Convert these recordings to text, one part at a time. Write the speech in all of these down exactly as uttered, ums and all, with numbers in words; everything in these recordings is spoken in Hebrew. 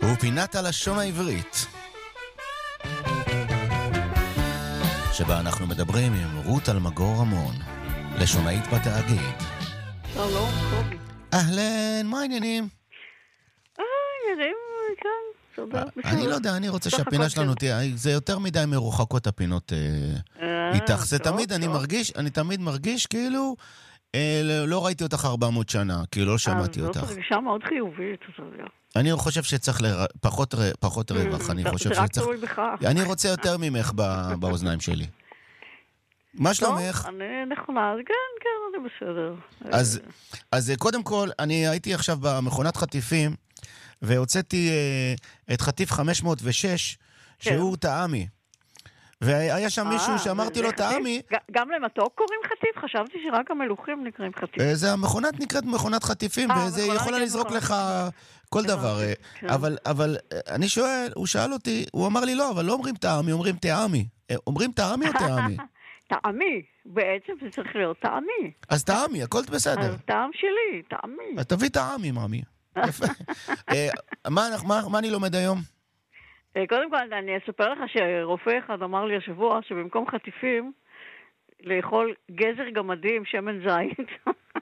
ופינת הלשון העברית, שבה אנחנו מדברים עם רות אלמגור רמון, לשונאית בתאגיד. שלום, קובי. אהלן, מה העניינים? אה, עניינים, כן, תודה. אני לא יודע, אני רוצה שהפינה שלנו תהיה, זה יותר מדי מרוחקות הפינות איתך. זה תמיד, אני מרגיש, אני תמיד מרגיש כאילו לא ראיתי אותך ארבע מאות שנה, כאילו לא שמעתי אותך. זאת רגישה מאוד חיובית, אתה יודע. אני חושב שצריך פחות רווח, אני חושב שצריך... אני רוצה יותר ממך באוזניים שלי. מה שלומך? אני נכונה, כן, כן, אני בסדר. אז קודם כל, אני הייתי עכשיו במכונת חטיפים, והוצאתי את חטיף חמש מאות ושש, שהוא טעמי. והיה שם מישהו שאמרתי לו טעמי. גם למתוק קוראים חטיף? חשבתי שרק המלוכים נקראים חטיף. זה המכונת נקראת מכונת חטיפים, וזה יכולה לזרוק לך כל דבר. אבל אני שואל, הוא שאל אותי, הוא אמר לי לא, אבל לא אומרים טעמי, אומרים טעמי. אומרים טעמי או טעמי? טעמי, בעצם זה צריך להיות טעמי. אז טעמי, הכל בסדר. אז טעם שלי, טעמי. אז תביא טעמי, מאמי. יפה. מה אני לומד היום? קודם כל, אני אספר לך שרופא אחד אמר לי השבוע שבמקום חטיפים, לאכול גזר גמדים, שמן זית.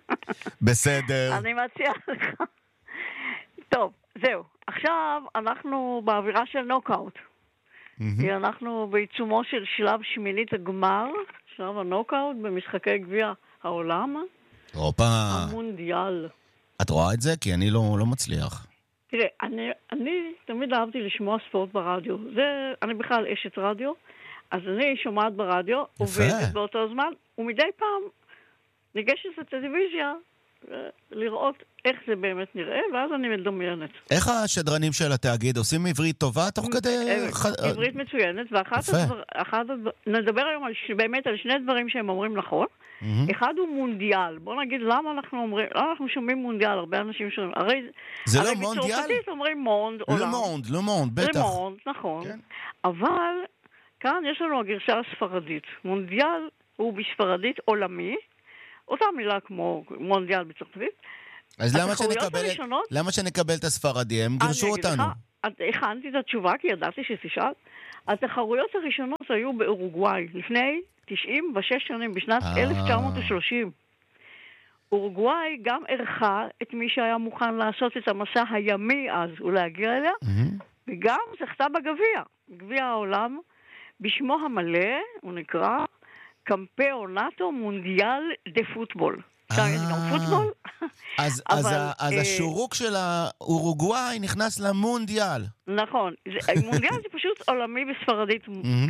בסדר. אני מציע לך. טוב, זהו. עכשיו אנחנו באווירה של נוקאוט. כי אנחנו בעיצומו של שלב שמינית הגמר, שלב הנוקאוט במשחקי גביע העולם. אירופה. המונדיאל. את רואה את זה? כי אני לא, לא מצליח. תראה, אני, אני תמיד אהבתי לשמוע ספורט ברדיו. זה, אני בכלל אשת רדיו, אז אני שומעת ברדיו, עובדת באותו זמן, ומדי פעם ניגשת לטלוויזיה לראות איך זה באמת נראה, ואז אני מדמיינת. איך השדרנים של התאגיד עושים עברית טובה תוך כדי... עברית מצוינת, ואחת הדבר... נדבר היום באמת על שני דברים שהם אומרים נכון. אחד הוא מונדיאל. בוא נגיד למה אנחנו אומרים, למה אנחנו שומעים מונדיאל, הרבה אנשים שומעים. הרי זה לא מונדיאל? הרי בצרפתית אומרים מונד, עולם. למונד, למונד, בטח. למונד, נכון. אבל כאן יש לנו הגרשה הספרדית. מונדיאל הוא בספרדית עולמי, אותה מילה כמו מונדיאל בצרפתית. אז למה שנקבל, הראשונות, למה שנקבל את הספרדי? הם גירשו אותנו. לך, הכנתי את התשובה כי ידעתי שתשאל. התחרויות הראשונות היו באורוגוואי, לפני תשעים ושש שנים, בשנת אלף תשע מאות ושלושים. אורוגוואי גם ערכה את מי שהיה מוכן לעשות את המסע הימי אז ולהגיע אליה, וגם זכתה בגביע, גביע העולם, בשמו המלא, הוא נקרא קמפיונטו מונדיאל דה פוטבול. עכשיו יש גם פוטבול. אז השורוק של האורוגוואי נכנס למונדיאל. נכון. מונדיאל זה פשוט עולמי בספרדית.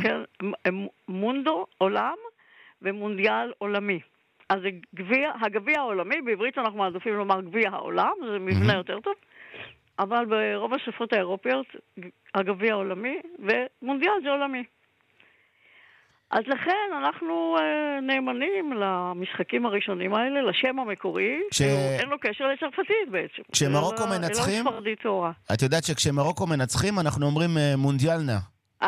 מונדו, עולם, ומונדיאל עולמי. אז הגביע העולמי, בעברית אנחנו מעדיפים לומר גביע העולם, זה מבנה יותר טוב. אבל ברוב השפות האירופיות, הגביע העולמי, ומונדיאל זה עולמי. אז לכן אנחנו uh, נאמנים למשחקים הראשונים האלה, לשם המקורי, ש... אין לו קשר לצרפתית בעצם. כשמרוקו אלא, מנצחים, אלא ספרדית תורה. את יודעת שכשמרוקו מנצחים אנחנו אומרים uh, מונדיאלנה.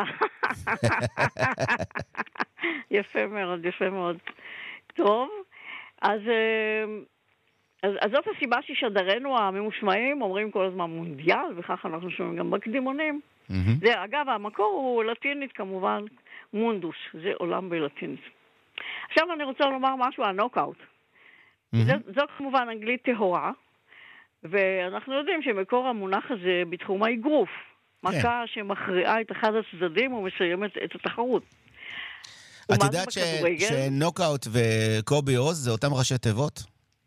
יפה מאוד, יפה מאוד. טוב, אז, uh, אז, אז זאת הסיבה ששדרנו הממושמעים אומרים כל הזמן מונדיאל, וכך אנחנו שומעים גם בקדימונים. Mm-hmm. זה, אגב, המקור הוא לטינית כמובן, מונדוס, זה עולם בלטינית. עכשיו אני רוצה לומר משהו על נוקאוט. Mm-hmm. זו כמובן אנגלית טהורה, ואנחנו יודעים שמקור המונח הזה בתחום האגרוף. Yeah. מכה שמכריעה את אחד הצדדים ומסיימת את התחרות. את יודעת ש... שנוקאוט וקובי עוז זה אותם ראשי תיבות?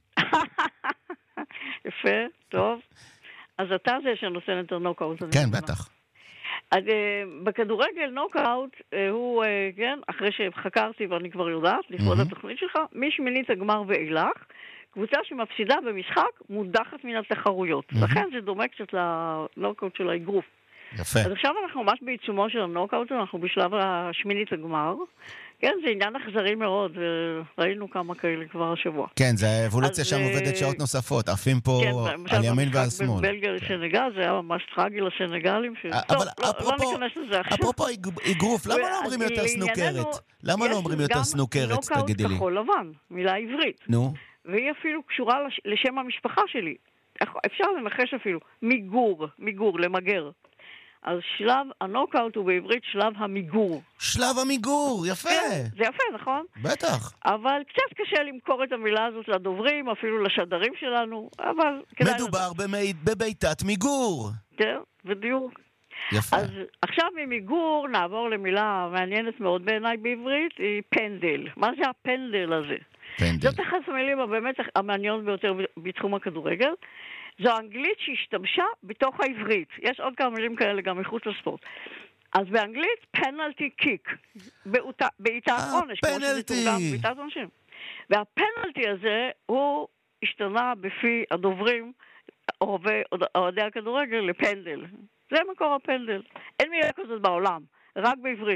יפה, טוב. אז אתה זה שנושא את הנוקאוט. כן, בטח. אז uh, בכדורגל נוקאוט, uh, הוא, uh, כן, אחרי שחקרתי ואני כבר יודעת, לכבוד mm-hmm. התוכנית שלך, משמינית הגמר ואילך, קבוצה שמפסידה במשחק מודחת מן התחרויות. Mm-hmm. לכן זה דומה קצת לנוקאוט של האגרוף. יפה. אז עכשיו אנחנו ממש בעיצומו של הנוקאוט, אנחנו בשלב השמינית הגמר. כן, זה עניין אכזרי מאוד, וראינו כמה כאלה כבר השבוע. כן, זה האבולוציה שם עובדת שעות נוספות, עפים פה כן, על ימין ועל שמאל. בבלגיה לסנגל, זה היה ממש טרגי לסנגלים. ש... אבל טוב, אפרופו, לא, לא ניכנס לזה עכשיו. אפרופו אגרוף, למה לא אומרים יותר סנוקרת? למה לא אומרים יותר סנוקרת, תגידי לי? יש גם נוקאוט כחול לבן, מילה עברית. נו. והיא אפילו קשורה לשם המשפחה שלי. אפשר לנחש אפילו, מיגור, מיגור, למגר. אז שלב הנוקאוט הוא בעברית שלב המיגור. שלב המיגור, יפה. כן, זה יפה, נכון? בטח. אבל קצת קשה למכור את המילה הזאת לדוברים, אפילו לשדרים שלנו, אבל... מדובר במי... בביתת מיגור. כן, בדיוק. יפה. אז עכשיו ממיגור נעבור למילה מעניינת מאוד בעיניי בעברית, היא פנדל. מה זה הפנדל הזה? פנדל. זאת אחת המילים הבאמת המעניינות ביותר בתחום הכדורגל. זו האנגלית שהשתמשה בתוך העברית. יש עוד כמה מילים כאלה גם מחוץ לספורט. אז באנגלית, פנלטי קיק. בעיטת עונש. פנלטי. בעיטת עונשים. והפנלטי הזה, הוא השתנה בפי הדוברים, אוהדי הכדורגל, לפנדל. זה מקור הפנדל. אין מילה כזאת בעולם, רק בעברית.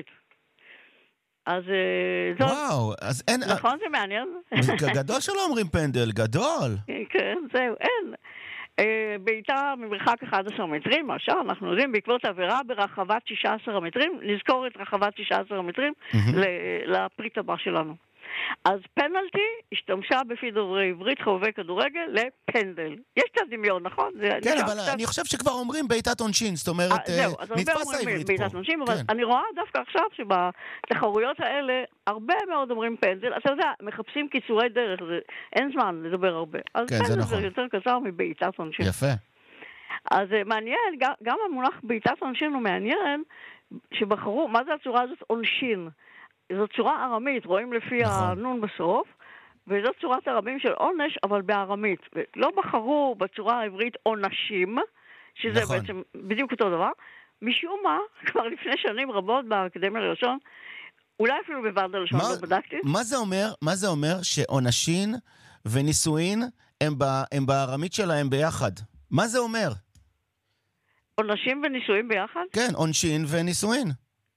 אז זאת... וואו, אז אין... נכון, זה מעניין. גדול שלא אומרים פנדל, גדול. כן, זהו, אין. בעיטה ממרחק אחד עשר מטרים, מה שאנחנו יודעים, בעקבות עבירה ברחבת שישה עשר המטרים, נזכור את רחבת שישה עשר המטרים לפריט הבא שלנו. אז פנלטי השתמשה בפי דוברי עברית חובבי כדורגל לפנדל. יש קצת דמיון, נכון? כן, אבל אני חושב שכבר אומרים בעיטת עונשין, זאת אומרת, נתפס העברית פה. אבל אני רואה דווקא עכשיו שבתחרויות האלה הרבה מאוד אומרים פנדל. אתה יודע, מחפשים קיצורי דרך, אין זמן לדבר הרבה. אז פנדל זה יותר קצר מבעיטת עונשין. יפה. אז מעניין, גם המונח בעיטת עונשין הוא מעניין, שבחרו, מה זה הצורה הזאת? עונשין. זו צורה ארמית, רואים לפי נכון. הנון בסוף, וזו צורת הרבים של עונש, אבל בארמית. לא בחרו בצורה העברית עונשים, שזה נכון. בעצם בדיוק אותו דבר. משום מה, כבר לפני שנים רבות באקדמיה ללשון, אולי אפילו בוועד הלשון, לא בדקתי. מה זה אומר? מה זה אומר שעונשין ונישואין הם, ב, הם בארמית שלהם ביחד? מה זה אומר? עונשים ונישואין ביחד? כן, עונשין ונישואין.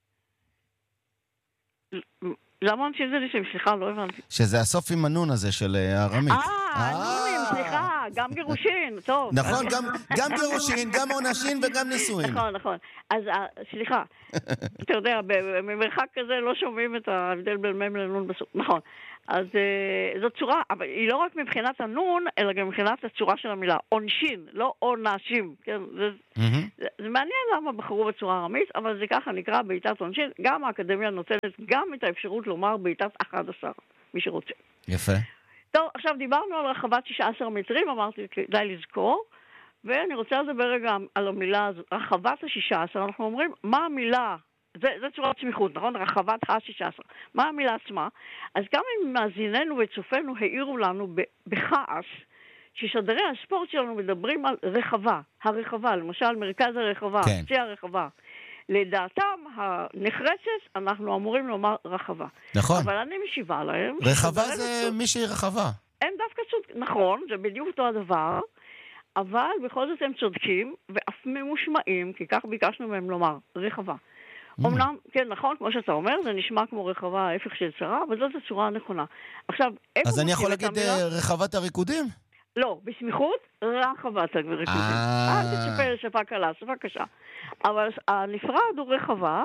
למה עונשין זה נישואים? סליחה, לא הבנתי. שזה הסוף עם הנון הזה של הארמית. אה, הנונים, סליחה, גם גירושין, טוב. נכון, גם גירושין, גם עונשין וגם נישואין. נכון, נכון. אז סליחה, אתה יודע, במרחק כזה לא שומעים את ההבדל בין מם לנון בסוף. נכון. אז זו צורה, אבל היא לא רק מבחינת הנון, אלא גם מבחינת הצורה של המילה. עונשין, לא עונשים. כן, זה, זה, זה מעניין למה בחרו בצורה ארמית, אבל זה ככה נקרא בעיטת עונשין. גם האקדמיה נותנת גם את האפשרות לומר בעיטת אחד עשר, מי שרוצה. יפה. טוב, עכשיו דיברנו על רחבת שישה עשר מטרים, אמרתי כדאי לזכור, ואני רוצה לדבר רגע על המילה הזאת, רחבת ה-שישה עשר, אנחנו אומרים, מה המילה? זה, זה צורת סמיכות, נכון? רחבת ה-שישה עשר. מה המילה עצמה? אז גם אם מאזיננו וצופינו העירו לנו בכעס, ששדרי הספורט שלנו מדברים על רחבה, הרחבה, למשל מרכז הרחבה, כן. צי הרחבה. לדעתם הנחרצת, אנחנו אמורים לומר רחבה. נכון. אבל אני משיבה להם... רחבה זה צוד... מישהי רחבה. הם דווקא צודקים, נכון, זה בדיוק אותו הדבר, אבל בכל זאת הם צודקים, ואף ממושמעים, כי כך ביקשנו מהם לומר, רחבה. אמנם, כן, נכון, כמו שאתה אומר, זה נשמע כמו רחבה ההפך של צרה, אבל זאת הצורה הנכונה. עכשיו, איפה... אז אני יכול להגיד רחבת הריקודים? לא, בסמיכות, רחבת הריקודים. אל תצפה לשפה קלה, שפה קשה. אבל הנפרד הוא רחבה,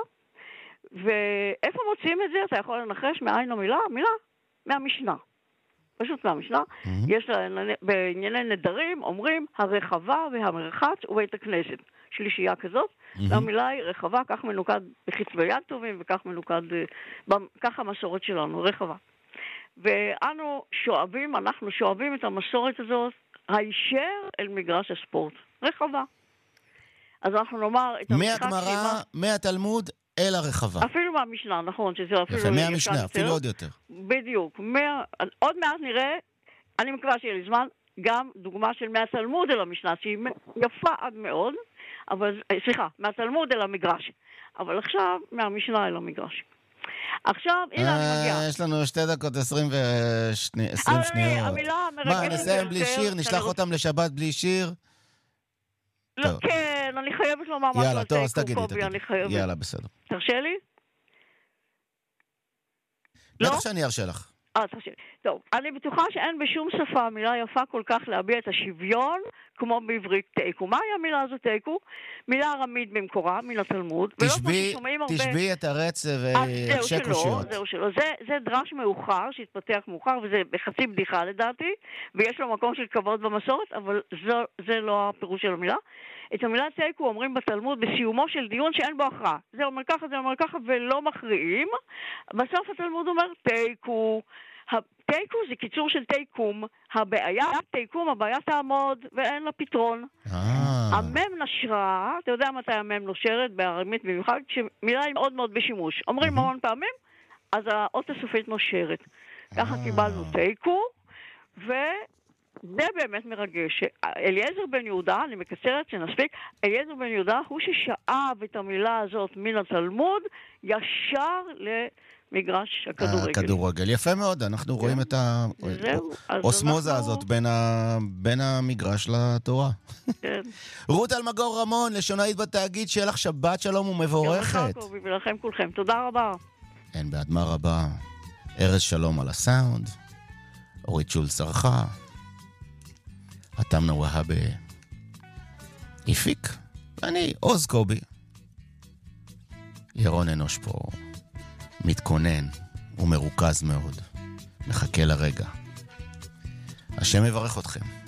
ואיפה מוצאים את זה? אתה יכול לנחש מאין המילה? מילה? מהמשנה. פשוט מהמשנה. יש בענייני נדרים, אומרים הרחבה והמרחץ ובית הכנסת. שלישייה כזאת. והמילה היא רחבה, כך מנוקד בחצבי יד טובים, וכך מנוקד, כך המסורת שלנו, רחבה. ואנו שואבים, אנחנו שואבים את המסורת הזאת, הישר אל מגרש הספורט. רחבה. אז אנחנו נאמר את המשחק... מהגמרא, מהתלמוד, אל הרחבה. אפילו מהמשנה, נכון, שזה אפילו... יפה, מהמשנה, אפילו עוד יותר. בדיוק. מה, עוד מעט נראה, אני מקווה שיהיה לי זמן, גם דוגמה של מהתלמוד אל המשנה, שהיא יפה עד מאוד, אבל, סליחה, מהתלמוד אל המגרש. אבל עכשיו, מהמשנה אל המגרש. עכשיו, הנה אני מגיעה. יש לנו שתי דקות עשרים שניות. המילה מרגשת... מה, נסיים בלי שיר? נשלח אותם לשבת בלי שיר? לא, כן, אני חייבת לומר משהו על יאללה, טוב, אז תגידי, תגידי. יאללה, בסדר. תרשה לי? בטח שאני ארשה לך. אה, תרשה לי. טוב, אני בטוחה שאין בשום שפה מילה יפה כל כך להביע את השוויון כמו בעברית תיקו. מהי המילה הזו תיקו? מילה ארמית במקורה, מן התלמוד. תשבי את הרצף ויחשי קושיות. זהו שלא, זה, זה דרש מאוחר שהתפתח מאוחר, וזה בחצי בדיחה לדעתי, ויש לו מקום של כבוד במסורת, אבל זה, זה לא הפירוש של המילה. את המילה תיקו אומרים בתלמוד בסיומו של דיון שאין בו הכרעה. זה אומר ככה, זה אומר ככה, ולא מכריעים. בסוף התלמוד אומר תיקו. תיקו זה קיצור של תיקום. הבעיה, תיקום, הבעיה תעמוד ואין לה פתרון. המם נשרה, אתה יודע מתי המם נושרת בארמית במיוחד, כשמילה היא מאוד מאוד בשימוש. אומרים המון פעמים, אז האות הסופית נושרת. ככה קיבלנו תיקו, וזה באמת מרגש. אליעזר בן יהודה, אני מקצרת שנספיק, אליעזר בן יהודה הוא ששאב את המילה הזאת מן התלמוד ישר ל... מגרש הכדורגל. הכדורגל. יפה מאוד, אנחנו רואים את האוסמוזה הזאת בין המגרש לתורה. רות אלמגור רמון, לשונאית בתאגיד, שיהיה לך שבת שלום ומבורכת. ולכם כולכם. תודה רבה. אין באדמה רבה. ארז שלום על הסאונד. אורית שול שרחה. התמנה והבה הפיק. ואני עוז קובי. ירון אנוש פה. מתכונן ומרוכז מאוד. מחכה לרגע. השם יברך אתכם.